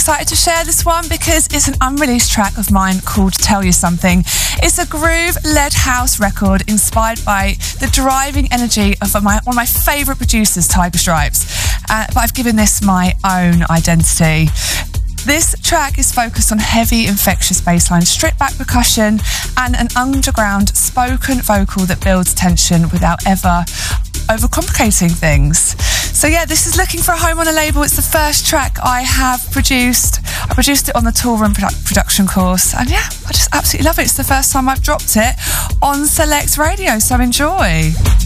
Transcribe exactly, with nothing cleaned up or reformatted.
excited to share this one because it's an unreleased track of mine called Tell You Something. It's a groove-led house record inspired by the driving energy of my, one of my favourite producers, Tiger Stripes. Uh, but I've given this my own identity. This track is focused on heavy, infectious bassline, stripped-back percussion, and an underground spoken vocal that builds tension without ever overcomplicating things. So yeah, this is looking for a home on a label. It's the first track I have produced. I produced it on the Tool Room produ- production course, and yeah, I just absolutely love it. It's the first time I've dropped it on Select Radio, so enjoy.